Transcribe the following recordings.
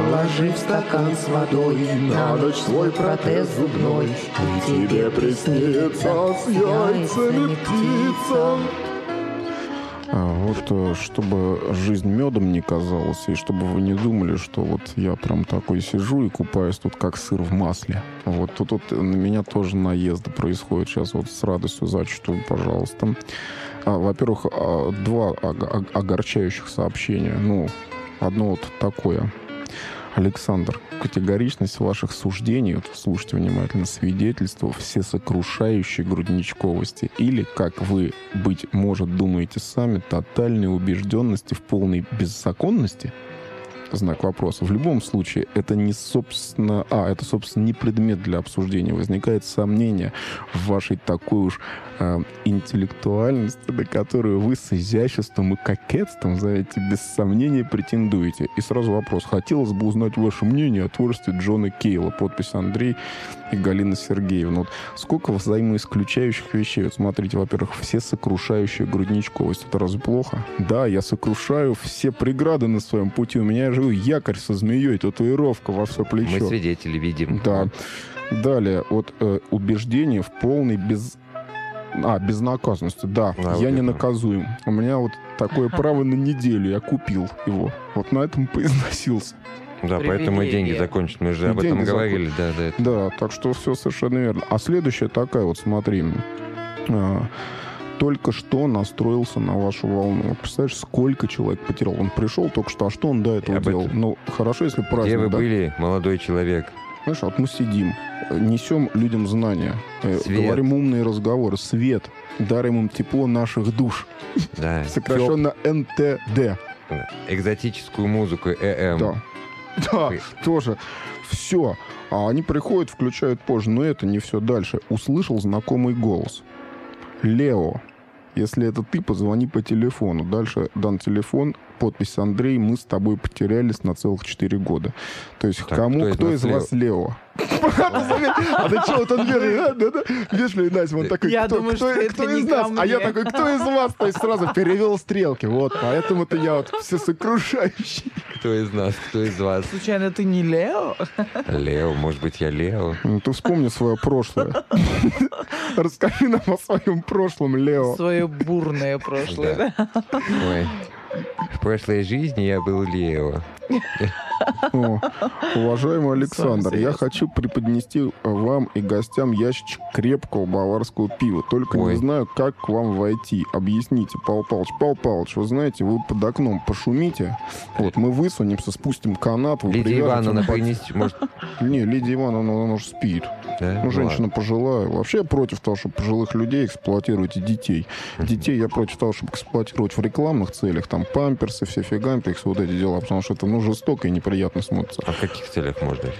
положив стакан с водой на ночь свой протез зубной, и тебе приснится с яйцами птица. Вот чтобы жизнь медом не казалась, и чтобы вы не думали, что вот я прям такой сижу и купаюсь тут как сыр в масле. Вот тут на меня тоже наезды происходят. Сейчас вот с радостью зачту, пожалуйста. Во-первых, два огорчающих сообщения. Одно вот такое. Александр, категоричность ваших суждений, вот слушайте внимательно, свидетельство всесокрушающей грудничковости или, как вы, быть может, думаете сами, тотальной убежденности в полной беззаконности? Знак вопроса. В любом случае, это не собственно... это, собственно, не предмет для обсуждения. Возникает сомнение в вашей такой уж интеллектуальности, на которую вы с изяществом и кокетством, знаете, без сомнения претендуете. И сразу вопрос. Хотелось бы узнать ваше мнение о творчестве Джона Кейла. Подпись Андрей и Галина Сергеевна. Вот сколько взаимоисключающих вещей. Вот смотрите, во-первых, всесокрушающая грудничковость. Это разве плохо? Да, я сокрушаю все преграды на своем пути. У меня живой якорь со змеей, татуировка во все плечо. Мы свидетели видим. Да. Далее, вот убеждение в полной безнаказанности. Да, я не наказуем. У меня вот такое право на неделю. Я купил его. Вот на этом поизносился. Да, поэтому и деньги закончат. Мы же об этом говорили. Да, так что все совершенно верно. А следующая такая вот, смотри. Только что настроился на вашу волну. Представляешь, сколько человек потерял? Он пришел только что, а что он до этого делал? Хорошо, если праздник. Где вы были, молодой человек? Знаешь, вот мы сидим, несем людям знания, говорим умные разговоры, свет, дарим им тепло наших душ. Да. Сокращенно НТД. Экзотическую музыку ЭМ. Да, тоже. Все. А они приходят, включают позже. Но это не все. Дальше. Услышал знакомый голос. Лео, если это ты, позвони по телефону. Дальше дан телефон, подпись Андрей, мы с тобой потерялись на целых 4 года. То есть кто из вас Лео? А ты что, вот он вежливый, Настя, он такой, кто из нас? А я такой, кто из вас? То есть сразу перевел стрелки. Вот, поэтому-то я вот всесокрушающий. Кто из нас, кто из вас? Случайно ты не Лео? Лео, может быть, я Лео? Ты вспомни свое прошлое. Расскажи нам о своем прошлом, Лео. Свое бурное прошлое, да? Ой. В прошлой жизни я был Лео. Уважаемый Александр, я хочу преподнести вам и гостям ящичек крепкого баварского пива. Только не знаю, как к вам войти. Объясните, Павел Павлович. Павел Павлович, вы знаете, вы под окном пошумите. Вот, мы высунемся, спустим канат. Лидия Ивановна принести, может... Не, Лидия Ивановна, она уже спит. Да? Женщина пожилая. Вообще я против того, чтобы пожилых людей эксплуатировать и детей. Детей я против того, чтобы эксплуатировать в рекламных целях. Там памперсы, все фигампексы, вот эти дела. Потому что это, жестоко и неприятно смотрится. А в каких целях можно?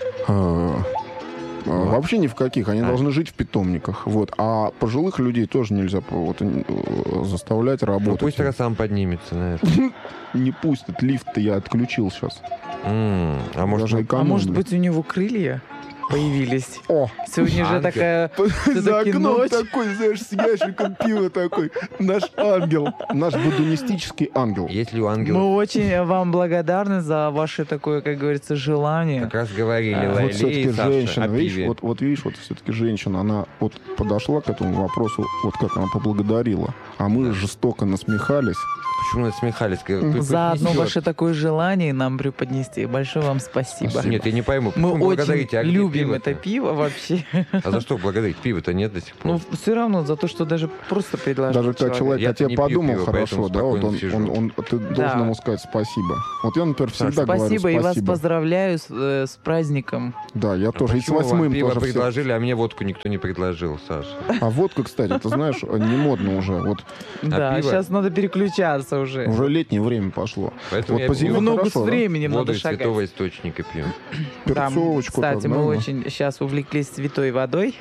Вообще ни в каких. Они должны жить в питомниках. Вот. А пожилых людей тоже нельзя заставлять работать. Пусть раз сам поднимется на это. Не пустит. Лифт-то я отключил сейчас. А может быть, у него крылья появились? Сегодня же такая за окном ночь. такой, знаешь, с ящиком пива такой. Наш ангел. Наш буддонистический ангел. Если у ангела... Мы очень вам благодарны за ваше такое, как говорится, желание. Как раз говорили вот все-таки женщина, видишь, вот видишь, вот все-таки женщина, она вот подошла к этому вопросу, вот как она поблагодарила. А мы жестоко насмехались. Почему насмехались? За одно ваше такое желание нам преподнести. Большое вам спасибо. Нет, я не пойму. Мы очень любим это пиво вообще. А за что благодарить? Пива-то нет до сих пор. Ну, все равно за то, что даже просто предложил. Даже когда человек о тебе подумал хорошо, да, вот ты должен ему сказать спасибо. Вот я, например, всегда говорю спасибо. И вас поздравляю с праздником. Да, я тоже. И с 8-м пиво тоже предложили, а мне водку никто не предложил, Саша. А водка, кстати, ты знаешь, не модно уже. Вот. Да, сейчас надо переключаться уже. Уже летнее время пошло. Поэтому вот по зиме много хорошо, с временем воду надо из шагать. святого источника пьем. Перцовочку. Кстати, мы очень сейчас увлеклись святой водой.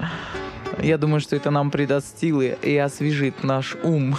Я думаю, что это нам придаст силы и освежит наш ум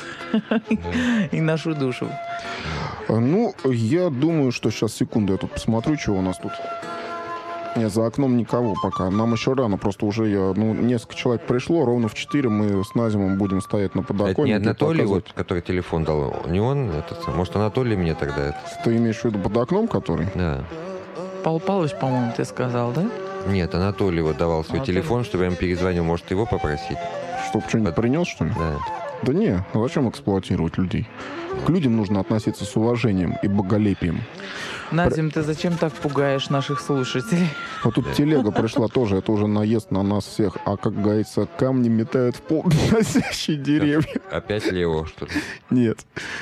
и нашу душу. Ну, я думаю, что сейчас, секунду, я тут посмотрю, что у нас тут. Нет, за окном никого пока. Нам еще рано. Просто уже несколько человек пришло. Ровно в 4 мы с Назимом будем стоять на подоконнике. Это не Анатолий, вот, который телефон дал? Не он? Может, Анатолий мне тогда это? Ты имеешь в виду под окном, который? Да. Павел Павлович, по-моему, ты сказал, да? Нет, Анатолий вот давал свой Анатолий. телефон, чтобы я ему перезвонил. Может, его попросить? Чтоб что-нибудь принес, что ли? Да. Да не, а зачем эксплуатировать людей? К людям нужно относиться с уважением и боголепием. Назим, ты зачем так пугаешь наших слушателей? Вот тут телега пришла тоже, это уже наезд на нас всех. А как говорится, камни метают в пол носящие деревья. Опять Лео, что ли? Нет.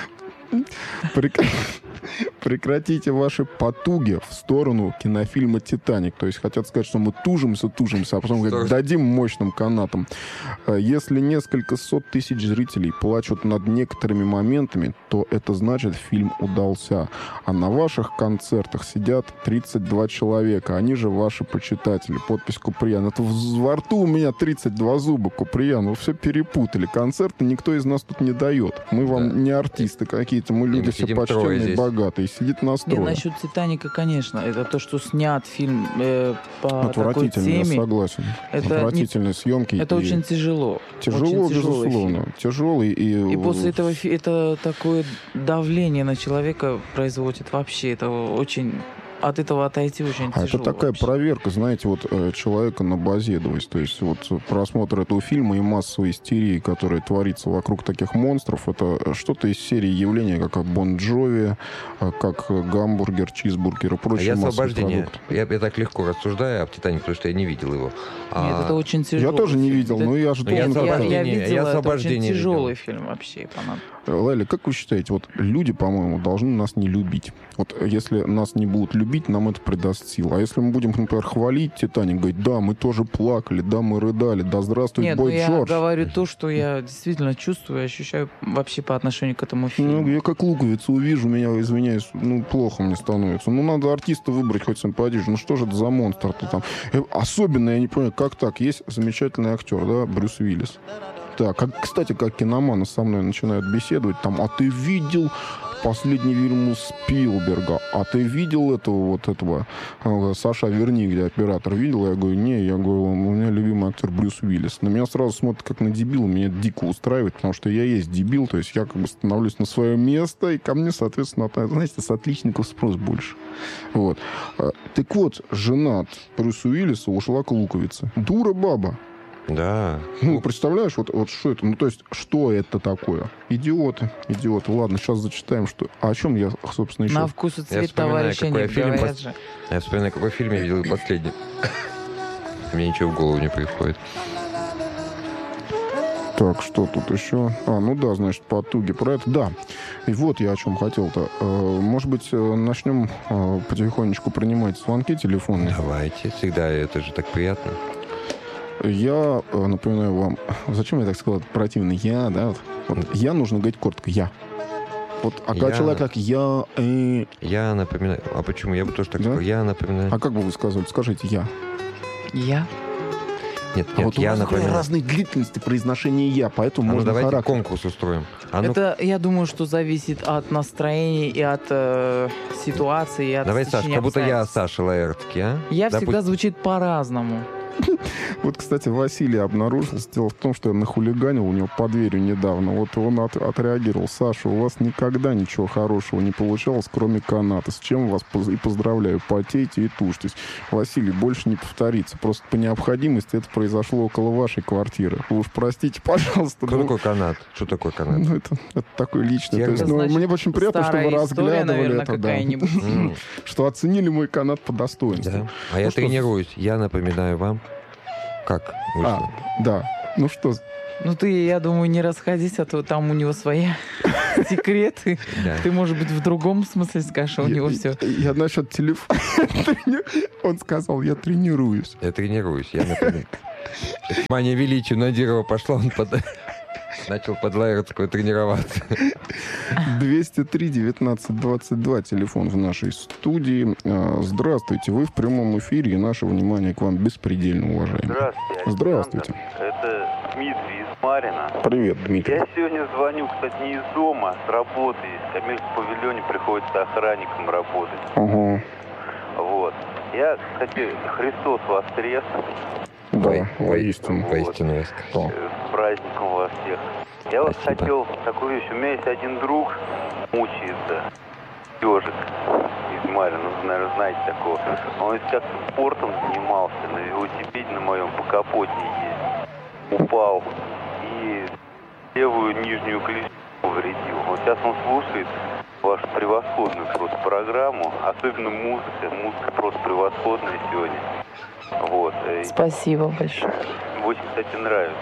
Прекратите ваши потуги в сторону кинофильма «Титаник». То есть хотят сказать, что мы тужимся, а потом говорят, дадим мощным канатам. Если несколько сот тысяч зрителей плачут над некоторыми моментами, то это значит, фильм удался. А на ваших концертах сидят 32 человека. Они же ваши почитатели. Подпись Куприян. Это во рту у меня 32 зуба, Куприян. Вы все перепутали. Концерты никто из нас тут не дает. Мы вам не артисты какие-то. Мы люди все почтенные, богатые. Сидит на строе. Не, насчет «Титаника», конечно. Это то, что снят фильм по такой я теме. Согласен. Это Отвратительные съемки. Это очень тяжело. Тяжело, очень безусловно. Фильм. Тяжелый И после этого это такое давление на человека производит вообще. Это очень... От этого отойти очень тяжело. Это такая вообще. проверка, знаете, вот человека на базедовость. То есть вот просмотр этого фильма и массовой истерии, которая творится вокруг таких монстров, это что-то из серии явления, как Бон Джови, как гамбургер, чизбургер и прочие массовые «Освобождение». продукты. Я так легко рассуждаю об «Титанике», потому что я не видел его. Нет, это очень тяжело. Я тоже не видел, но я же Нет, должен... я видела, это очень «Освобождение» тяжелый видел. фильм вообще. Лайли, как вы считаете, вот люди, по-моему, должны нас не любить. Вот если нас не будут любить, нам это придаст сил. А если мы будем, например, хвалить «Титаник», говорить, да, мы тоже плакали, да, мы рыдали, да, здравствует Нет, Бой Джордж. Я говорю то, что я действительно чувствую и ощущаю вообще по отношению к этому фильму. Ну, я как луковицу увижу, меня, извиняюсь, плохо мне становится. Надо артиста выбрать хоть симпатичный. Что же это за монстр-то там? Особенно, я не понимаю, как так? Есть замечательный актер, да, Брюс Уиллис. Так, кстати, как киноманы со мной начинают беседовать, там, а ты видел последний фильм Спилберга, а ты видел этого Саша Верни, где оператор видел? Я говорю, не, у меня любимый актер Брюс Уиллис. На меня сразу смотрят как на дебила, меня дико устраивает, потому что я есть дебил, то есть я как бы становлюсь на свое место, и ко мне, соответственно, знаете, с отличников спрос больше. Вот. Так вот, жена Брюса Уиллиса ушла к луковице. Дура баба. Да. Представляешь, вот что это? То есть, что это такое? Идиоты. Ладно, сейчас зачитаем, что... А о чем я, собственно, еще... На вкус и цвет товарища нет, говорят же. Я вспоминаю, какой фильм я видел последний. Мне ничего в голову не приходит. Так, что тут еще? Значит, потуги про это. Да. И вот я о чем хотел-то. Может быть, начнем потихонечку принимать звонки телефонные? Давайте. Всегда это же так приятно. Я напоминаю вам, зачем я так сказал, это противно, я нужно говорить коротко, я. Вот, когда человек так, я напоминаю, а почему? Я бы тоже так сказал, я напоминаю. А как бы вы сказали? Скажите, я. Я? Нет, вот я у нас напоминаю. разные длительности произношения я, поэтому можно давайте характер. конкурс устроим. Это, я думаю, что зависит от настроения и от ситуации, и от Давай, Саша, стечения как будто я обстоятельств. Саша Лаэртки, а? Я всегда звучит по-разному. Вот, кстати, Василий обнаружилось. Дело в том, что я нахулиганил у него под дверью недавно. Вот он отреагировал. Саша, у вас никогда ничего хорошего не получалось, кроме каната. С чем вас и поздравляю. Потейте и тушьтесь. Василий, больше не повторится. Просто по необходимости это произошло около вашей квартиры. Вы уж простите, пожалуйста. Кто такой канат? Что такое канат? Это такой личный. То есть, значит, мне очень приятно, что вы старая история, разглядывали наверное, это. какая-нибудь. Что оценили мой канат по достоинству. Да. А я тренируюсь. Я напоминаю вам, как вышло. Да. Ну что... Я думаю, не расходись, а то там у него свои секреты. Да. Ты, может быть, в другом смысле скажешь, а у него все. Я насчет телефона. Он сказал, я тренируюсь. Я тренируюсь, я напоминаю. Мания величия на дерево пошла, он начал под Лаэртскую тренироваться. 203-19-22, телефон в нашей студии. Здравствуйте, вы в прямом эфире, и наше внимание к вам беспредельно уважаемый. Здравствуйте. Здравствуйте. Это Дмитрий из Марина. Привет, Дмитрий. Я сегодня звоню, кстати, не из дома, с работы. В Камильском павильоне приходится охранником работать. Ага. Вот. Я, кстати, Христос воскрес. Да, воистину. Воистину воскрес. С праздником вас всех. Я вот Спасибо. хотел такую вещь. У меня есть один друг, мучается, ежик из снимали, ну, наверное, знаете такого. Он как спортом занимался, на велосипеде на моем по капоте есть. Упал и левую нижнюю клешню повредил. Вот сейчас он слушает вашу превосходную просто программу, особенно музыка. Музыка просто превосходная сегодня. Вот. Спасибо большое. Очень, кстати, нравится.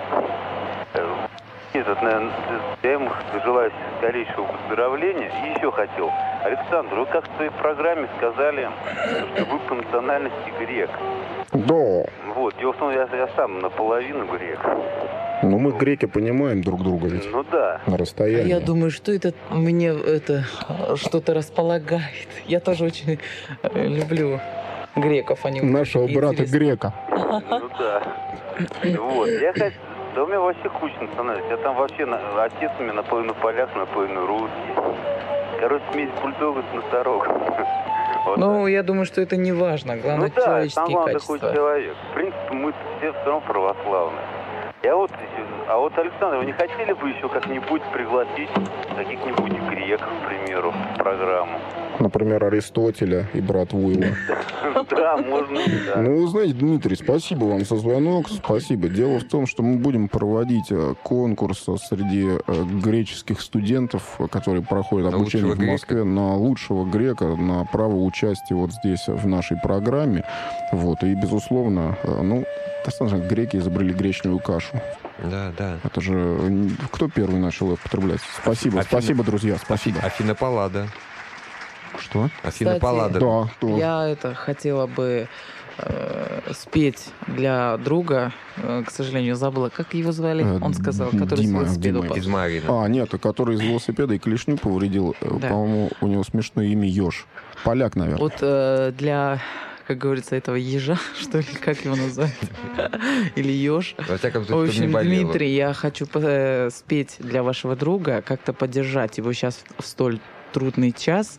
Наверное, я ему желаю скорейшего выздоровления. И еще хотел. Александр, вы как в своей программе сказали, что вы по национальности грек. Да. Вот. Дело в том, я сам наполовину грек. Ну, мы, греки, понимаем друг друга ведь Ну да. на расстоянии. Я думаю, что это мне это что-то располагает. Я тоже очень люблю греков. Они Нашего такие брата интересные. грека. Ну да. Вот. Я хочу... Да у меня вообще куча национальности. Я там вообще отец у меня наполовину поляк, наполовину русский. Короче, смесь бульдога с носорогом. Вот Ну, так. я думаю, что это не важно. Главное, Ну да, там человеческие главное такой качества. человек. В принципе, мы все все равно православные. А вот, Александр, вы не хотели бы еще как-нибудь пригласить каких-нибудь греков, к примеру, в программу? Например, Аристотеля и братву его. Да, можно, да. Ну, вы знаете, Дмитрий, спасибо вам за звонок, спасибо. Дело в том, что мы будем проводить конкурс среди греческих студентов, которые проходят На обучение лучшего в Москве, на лучшего грека, на право участия вот здесь, в нашей программе. Вот, и, безусловно, ну, достаточно греки изобрели гречневую кашу. Да, да. Это же... Кто первый начал ее употреблять? Спасибо, спасибо, друзья, спасибо. Афина Паллада. Что? Афина Кстати, Паллада. Да, тоже. Я хотела бы спеть для друга. К сожалению, забыла, как его звали. Он сказал, который Дима, с велосипеда Дима. упал. Из Марина. А, нет, который из велосипеда и клешню повредил. Да. По-моему, у него смешное имя Ёж. Поляк, наверное. Вот для, как говорится, этого ежа, что ли, как его назвать? Или еж. Во всяком В случае, чтобы не общем, болело. Дмитрий, я хочу спеть для вашего друга, как-то поддержать его сейчас в столь трудный час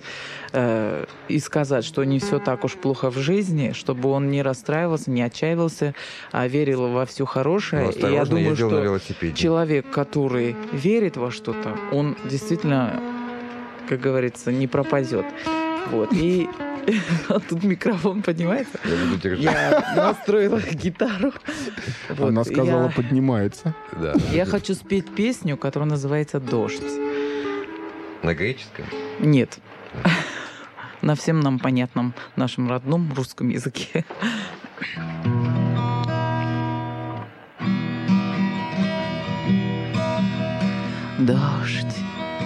и сказать, что не все так уж плохо в жизни, чтобы он не расстраивался, не отчаивался, а верил во все хорошее. Ну, И я осторожно думаю, ездил на что велосипеде. человек, который верит во что-то, он действительно, как говорится, не пропадет. Вот. И тут микрофон поднимается. Я буду держать. Я настроила гитару. Вот. Она сказала, Я- поднимается. Да. Я хочу спеть песню, которая называется «Дождь». На греческом? Нет. На всем нам понятном нашем родном русском языке. Дождь